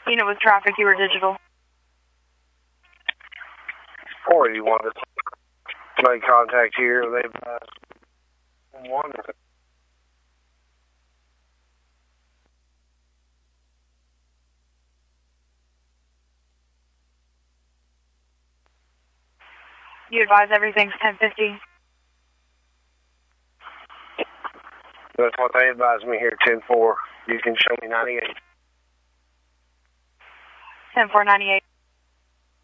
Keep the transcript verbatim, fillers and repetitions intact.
Unit with traffic, you were digital. four eighty-one to make contact here. They've uh, one. You advise everything's ten fifty. That's what they advised me here, ten four. You can show me ninety-eight. ten four ninety-eight.